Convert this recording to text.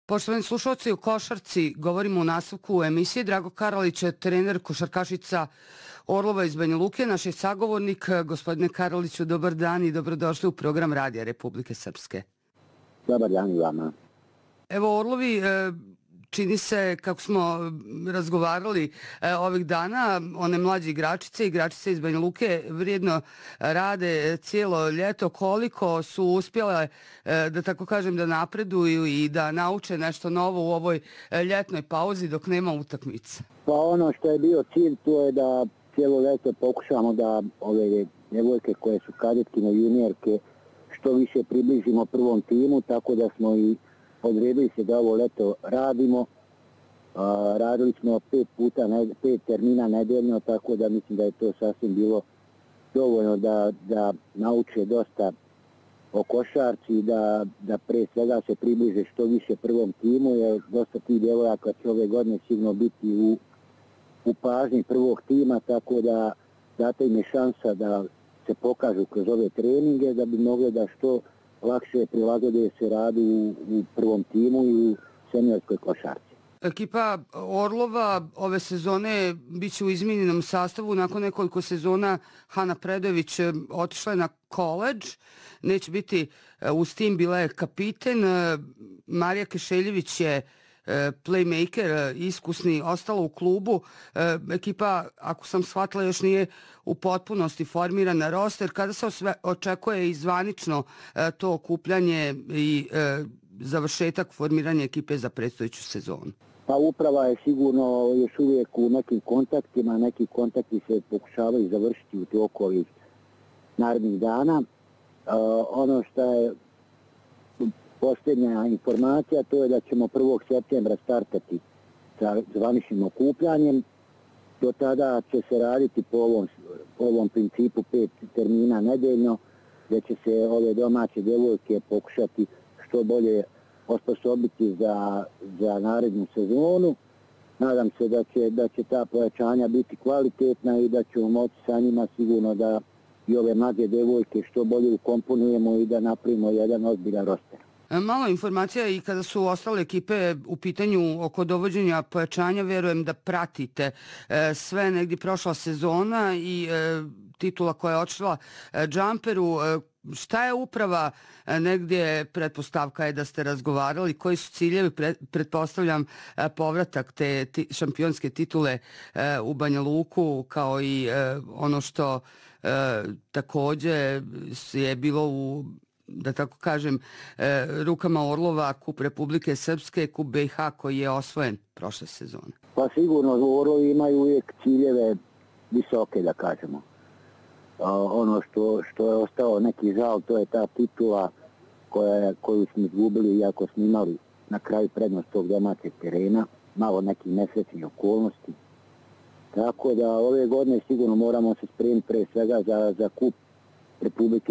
Poštovani slušalci, u košarci govorimo u nastavku emisije. Drago Karalić je trener košarkašica Orlova iz Banja Luke, naš je sagovornik. Gospodine Karaliću, dobar dan i dobrodošli u program Radija Republike Srpske. Dobar dan i vama. Evo, Orlovi, čini se, kako smo razgovarali ovih dana, one mlađe igračice iz Banja Luke vrijedno rade cijelo ljeto. Koliko su uspjele, da tako kažem, da napreduju i da nauče nešto novo u ovoj ljetnoj pauzi dok nema utakmice? Pa ono što je bio cilj, to je da cijelo ljeto pokušamo da ove djevojke koje su kadetkine juniorke što više približimo prvom timu, tako da smo i odredili se da ovo leto radimo. Radili smo 5 termina nedeljno, tako da mislim da je to sasvim bilo dovoljno da nauče dosta o košarci, da pre svega se približe što više prvom timu, jer dosta tih djevojaka će ove godine sigurno biti u pažnji prvog tima, tako da data im je šansa da se pokažu kroz ove treninge, da bi mogli da što lakše prilagode se radu u prvom timu i u seniorskoj košarci. Ekipa Orlova ove sezone bit će u izmijenjenom sastavu. Nakon nekoliko sezona Hana Predojević otišla je na koledž. Neće biti uz tim, bila je kapiten. Marija Kešeljević je playmaker, iskusni, ostala u klubu. Ekipa, ako sam shvatila, još nije u potpunosti formirana roster. Kada se očekuje i zvanično to okupljanje i završetak formiranja ekipe za predstojeću sezonu? Pa uprava je sigurno još uvijek u nekim kontaktima. Neki kontakti se pokušavaju završiti u toku ovih narednih dana. Ono što je posljednja informacija, to je da ćemo 1. septembra startati sa zvaničnim okupljanjem. Do tada će se raditi po ovom principu 5 termina nedeljno, gdje će se ove domaće djevojke pokušati što bolje osposobiti za narednu sezonu. Nadam se da će ta pojačanja biti kvalitetna i da ćemo moći sa njima sigurno da i ove mlade djevojke što bolje ukomponujemo i da napravimo jedan ozbiljan roster. Malo informacija i kada su ostale ekipe u pitanju oko dovođenja pojačanja, verujem da pratite sve, negdje prošla sezona i titula koja je odšla Džamperu. Šta je uprava, negdje pretpostavka je da ste razgovarali, koji su ciljevi, pretpostavljam povratak te šampionske titule u Banja Luku, kao i ono što također je bilo u, da tako kažem, rukama Orlova, kup Republike Srpske, kup BiH koji je osvojen prošle sezone? Pa sigurno, Orlovi imaju uvijek ciljeve visoke, da kažemo. Ono što je ostao neki žal, to je ta titula koju smo izgubili, iako smo imali na kraju prednost tog domaćeg terena, malo nekih nesrećnih okolnosti. Tako da ove godine sigurno moramo se spremiti pre svega za kup Republike